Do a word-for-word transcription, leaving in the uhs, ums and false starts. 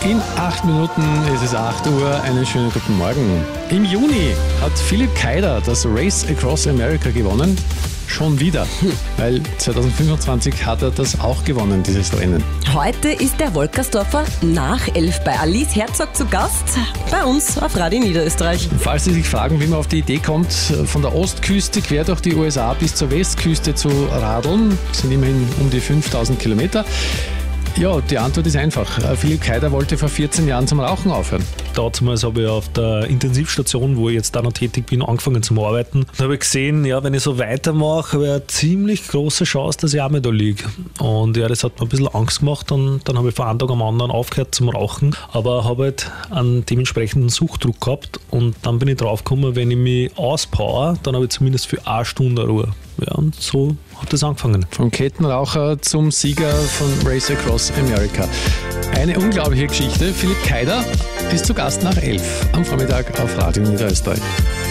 In acht Minuten ist es acht Uhr. Einen schönen guten Morgen. Im Juni hat Philipp Keider das Race Across America gewonnen. Schon wieder, weil zwanzig fünfundzwanzig hat er das auch gewonnen, dieses Rennen. Heute ist der Wolkersdorfer nach elf bei Alice Herzog zu Gast bei uns auf Radio Niederösterreich. Falls Sie sich fragen, wie man auf die Idee kommt, von der Ostküste quer durch die U S A bis zur Westküste zu radeln, das sind immerhin um die fünftausend Kilometer. Ja, die Antwort ist einfach. Philipp Keider wollte vor vierzehn Jahren zum Rauchen aufhören. Damals habe ich auf der Intensivstation, wo ich jetzt da noch tätig bin, angefangen zu arbeiten. Da habe ich gesehen, ja, wenn ich so weitermache, habe ich eine ziemlich große Chance, dass ich auch mehr da liege. Und ja, das hat mir ein bisschen Angst gemacht und dann habe ich von einem Tag am anderen aufgehört zum Rauchen, aber habe halt einen dementsprechenden Suchtdruck gehabt und dann bin ich draufgekommen, wenn ich mich auspower, dann habe ich zumindest für eine Stunde Ruhe. Ja, und so hat das angefangen. Vom Kettenraucher zum Sieger von Race Across America. Eine unglaubliche Geschichte. Philipp Keider ist zu Gast nach elf am Vormittag auf Radio Niederösterreich.